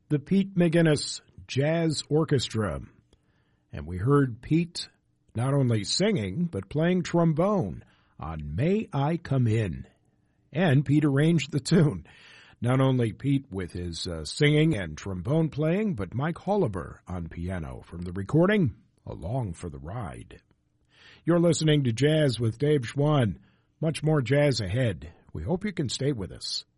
the Pete McGinnis Jazz Orchestra. And we heard Pete not only singing, but playing trombone on May I Come In. And Pete arranged the tune. Not only Pete with his singing and trombone playing, but Mike Holliber on piano from the recording, Along for the Ride. You're listening to Jazz with Dave Schwann. Much more jazz ahead. We hope you can stay with us.